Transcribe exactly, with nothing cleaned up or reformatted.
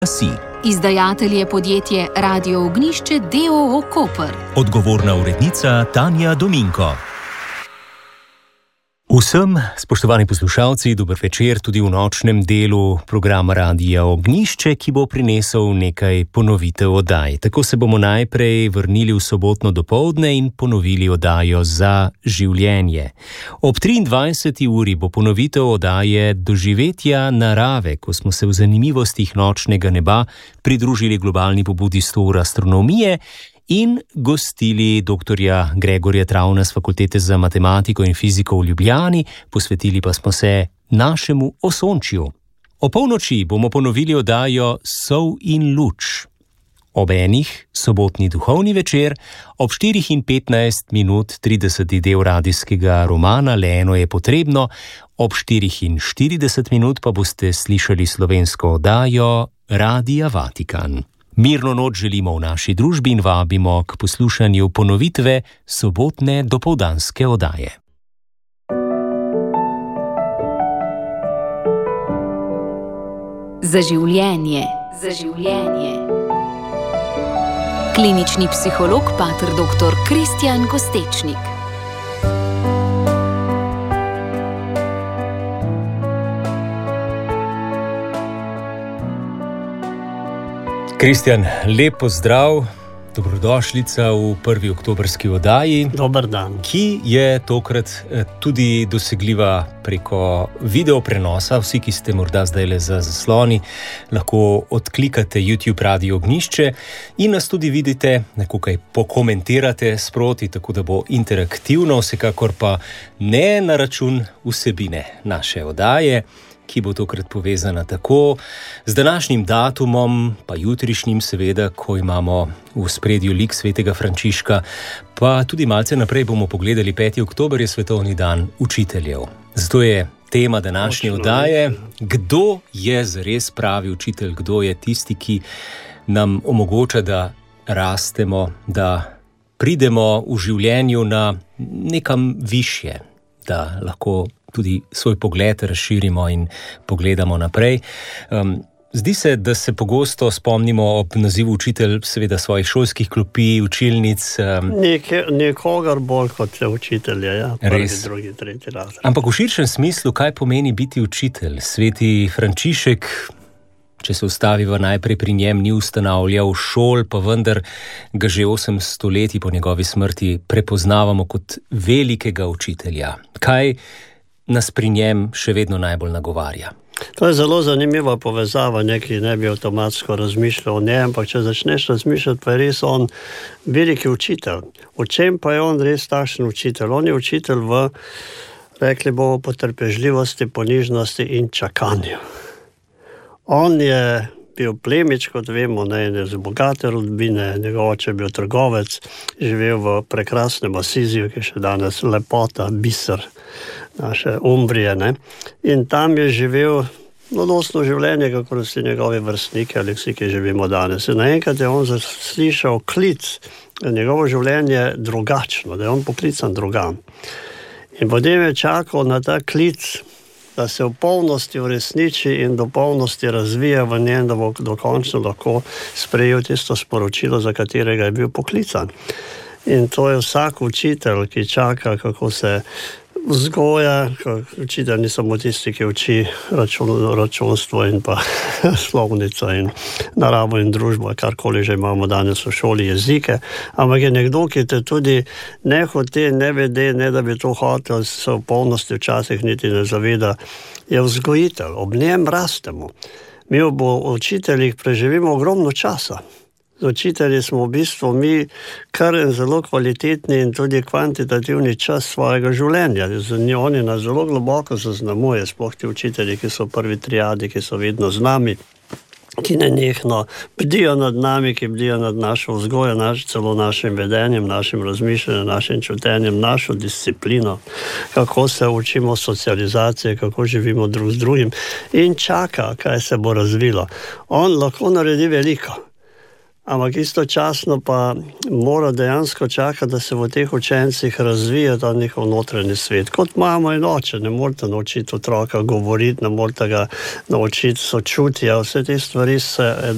Si. Izdajatelj je podjetje Radio Ognjišče d o o Koper. Odgovorna urednica Tanja Dominko. Vsem, spoštovani poslušalci, dober večer tudi v nočnem delu programa Radia Ognjišče, ki bo prinesel nekaj ponovitev oddaj. Tako se bomo najprej vrnili v sobotno dopoldne in ponovili oddajo Za življenje. Ob triindvajseti uri bo ponovitev oddaje Doživetja narave, ko smo se v zanimivostih nočnega neba pridružili globalni pobudi sto ur astronomije in gostili doktorja Gregorja Travna z Fakultete za matematiko in fiziko v Ljubljani, posvetili pa smo se našemu osončju. O polnoči bomo ponovili oddajo Sol in luč. Ob enih sobotni duhovni večer, ob štirih in petnajst minut trideseti del radijskega romana Le eno je potrebno, ob štirih in štirideset minut pa boste slišali slovensko oddajo Radia Vatikan. Mirno noč želimo v naši družbi in vabimo k poslušanju ponovitve sobotne dopoldanske oddaje. Za življenje. Za življenje. Klinični psiholog pater doktor Kristjan Kostečnik. Kristjan, lep pozdrav, dobrodošlica v prvi oktobrski oddaji. Dober dan. Ki je tokrat tudi dosegljiva preko video prenosa. Vsi, ki ste morda zdajle za zasloni, lahko odklikate YouTube Radio Ognjišče in nas tudi vidite, nekaj pokomentirate sproti, tako da bo interaktivno, vsekakor pa ne na račun vsebine naše oddaje, ki bo tokrat povezana tako z današnjim datumom, pa jutrišnjim seveda, ko imamo v spredju lik svetega Frančiška, pa tudi malce naprej bomo pogledali peti oktober je svetovni dan učiteljev. Zato je tema današnje oddaje, kdo je zares pravi učitelj, kdo je tisti, ki nam omogoča, da rastemo, da pridemo v življenju na nekam višje, da lahko tudi svoj pogled razširimo in pogledamo naprej. Um, zdi se, da se pogosto spomnimo ob nazivu učitelj seveda svojih šolskih klopi, učilnic. Um, Neke, nekogar bolj kot učitelja, ja. Prvi, res. drugi, tretji razred. Ampak v širšem smislu, kaj pomeni biti učitelj? Sveti Frančišek, če se ustaviva najprej pri njem, ni ustanavljal šol, pa vendar ga že osem stoletij po njegovi smrti prepoznavamo kot velikega učitelja. Kaj nas pri njem še vedno najbolj nagovarja? To je zelo zanimiva povezava, neki ne bi avtomatsko razmišljal o njem, ampak če začneš razmišljati, pa je res on veliki učitelj. V čem pa je on res takšen učitelj? On je učitelj v, rekli bomo, potrpežljivosti, ponižnosti in čakanju. On je bil plemič, kot vemo, ne, iz bogate rodbine, njegov oče je bil trgovec, živel v prekrasnem Asiziju, ki je še danes lepota, biser naše Umbrije, ne. In tam je živel mladostno življenje, kakor vsi njegovi vrstniki ali vsi, ki živimo danes. In naenkrat je on slišal klic, njegovo življenje drugačno, da je on poklican drugam. In potem je čakal na ta klic, da se v polnosti uresniči in do polnosti razvija v njem, da bo dokončno lahko sprejel tisto sporočilo, za katerega je bil poklican. In to je vsak učitelj, ki čaka, kako se vzgoja, učitelj ni samo tisti, ki uči račun, računstvo in pa slovnico in naravo in družbo, karkoli že imamo danes v šoli, jezike, ampak je nekdo, ki te tudi ne hote, ne vede, ne da bi to hotel, se v polnosti včasih niti ne zaveda, je vzgojitelj, ob njem rastemo. Mi ob učiteljih preživimo ogromno časa. Z učitelji smo v bistvu mi kar en zelo kvalitetni in tudi kvantitativni čas svojega življenja. Z njimi nas zelo globoko zaznamuje, sploh ti učitelji, ki so prvi triadi, ki so vedno z nami, ki nenehno bdijo nad nami, ki bdijo nad našo vzgojo, naš, celo našim vedenjem, našim razmišljanjem, našim čutenjem, našo disciplino, kako se učimo socializacije, kako živimo drug z drugim in čaka, kaj se bo razvilo. On lahko naredi veliko. Ampak istočasno pa mora dejansko čakati, da se v teh učencih razvija ta njihov notranji svet. Kot mama in oče, ne morete naučiti otroka govoriti, ne morete ga naučiti sočutja, vse te stvari se